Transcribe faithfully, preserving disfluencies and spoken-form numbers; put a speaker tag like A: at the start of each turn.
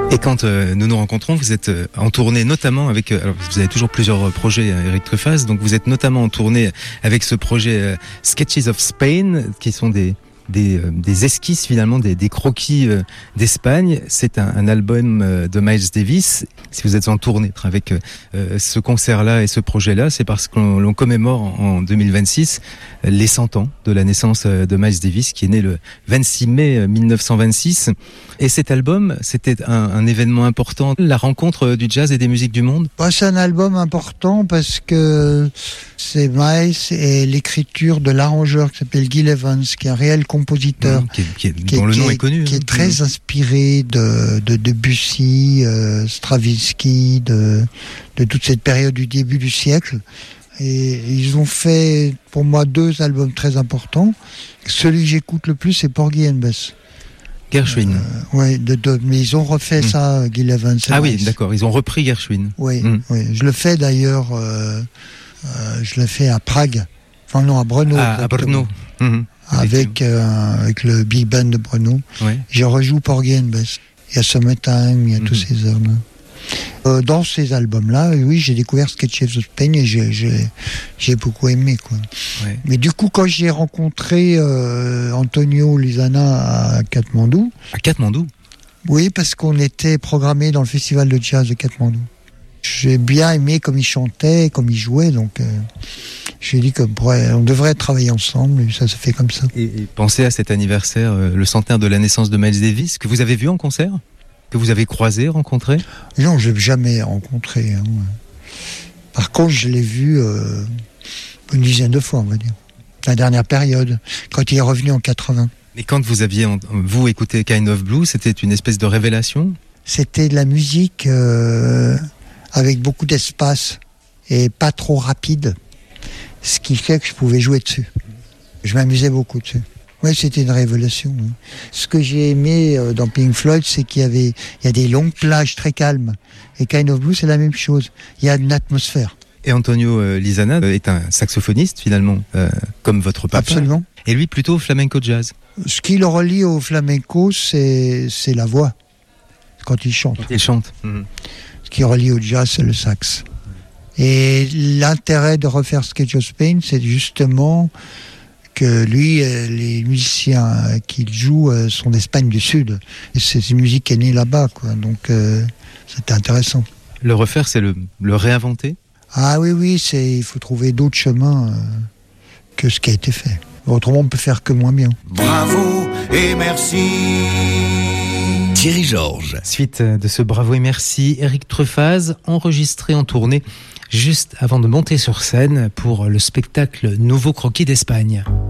A: Et quand euh, nous nous rencontrons, vous êtes euh, en tournée notamment avec... Euh, alors vous avez toujours plusieurs projets, euh, Eric Truffaz, donc vous êtes notamment en tournée avec ce projet euh, Sketches of Spain, qui sont des... Des, euh, des esquisses finalement, des, des croquis euh, d'Espagne. C'est un, un album euh, de Miles Davis. Si vous êtes en tournée avec euh, ce concert-là et ce projet-là, c'est parce qu'on l'on commémore en, en deux mille vingt-six les cent ans de la naissance euh, de Miles Davis, qui est né le vingt-six mai mille neuf cent vingt-six. Et cet album, c'était un, un événement important, la rencontre du jazz et des musiques du monde.
B: Bah, c'est un album important parce que c'est Miles et l'écriture de l'arrangeur qui s'appelle Gil Evans, qui est un réel compositeur,
A: mmh, qui est, qui est,
B: qui
A: dont
B: est,
A: le nom
B: qui est,
A: est connu,
B: qui
A: hein.
B: est très inspiré de, de Debussy, euh, Stravinsky, de, de toute cette période du début du siècle. Et ils ont fait, pour moi, deux albums très importants. Celui que j'écoute le plus, c'est Porgy and Bess.
A: Gershwin.
B: Euh, ouais, de, de, mais ils ont refait mmh. ça, Gil Evans.
A: Ah
B: Miles.
A: oui, d'accord, ils ont repris Gershwin.
B: Oui,
A: mmh.
B: oui. Je le fais d'ailleurs, euh, euh, je le fais à Prague. Enfin non, à Brno.
A: Ah, à Brno. Mmh.
B: Avec, euh, avec le Big Band de Brno.
A: Ouais.
B: Je rejoue Porgy and Bess. Il y a Summertime, il y a mmh. tous ces heures-là. Euh, dans ces albums-là, oui, j'ai découvert Sketches of Spain et j'ai, j'ai, j'ai beaucoup aimé, quoi.
A: Ouais.
B: Mais du coup, quand j'ai rencontré euh, Antonio Lizana à Katmandou...
A: À Katmandou ?
B: Oui, parce qu'on était programmé dans le festival de jazz de Katmandou. J'ai bien aimé comme il chantait, comme il jouait, donc euh, j'ai dit qu'on pourrait, on devrait travailler ensemble, et ça se fait comme ça.
A: Et, et pensez à cet anniversaire, euh, le centenaire de la naissance de Miles Davis, que vous avez vu en concert ? Que vous avez croisé, rencontré ?
B: Non, je ne l'ai jamais rencontré. Hein. Par contre, je l'ai vu euh, une dizaine de fois, on va dire. La dernière période, quand il est revenu en quatre-vingts.
A: Et quand vous aviez, vous, écouté Kind of Blue, c'était une espèce de révélation ?
B: C'était de la musique euh, avec beaucoup d'espace et pas trop rapide, ce qui fait que je pouvais jouer dessus. Je m'amusais beaucoup dessus. Oui, c'était une révélation. Oui. Ce que j'ai aimé euh, dans Pink Floyd, c'est qu'il y avait, il y a des longues plages très calmes. Et Kind of Blue, c'est la même chose. Il y a une atmosphère.
A: Et Antonio euh, Lizana euh, est un saxophoniste, finalement, euh, comme votre papa.
B: Absolument.
A: Et lui, plutôt flamenco jazz.
B: Ce qui le relie au flamenco, c'est, c'est la voix, quand il chante.
A: Il chante. Mmh.
B: Ce qui relie au jazz, c'est le sax. Et l'intérêt de refaire Sketches of Spain, c'est justement que lui, les musiciens qu'il joue sont d'Espagne du Sud. Et c'est une musique qui est née là-bas, quoi. Donc, euh, c'était intéressant.
A: Le refaire, c'est le, le réinventer ?
B: Ah oui, oui, c'est, il faut trouver d'autres chemins euh, que ce qui a été fait. Autrement, on ne peut faire que moins bien.
C: Bravo et merci. Thierry Georges.
A: Suite de ce bravo et merci, Eric Truffaz, enregistré en tournée juste avant de monter sur scène pour le spectacle Nouveau Croquis d'Espagne.